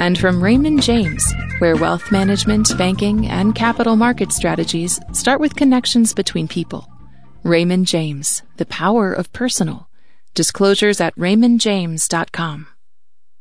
And from Raymond James, where wealth management, banking, and capital market strategies start with connections between people. Raymond James, the power of personal. Disclosures at raymondjames.com.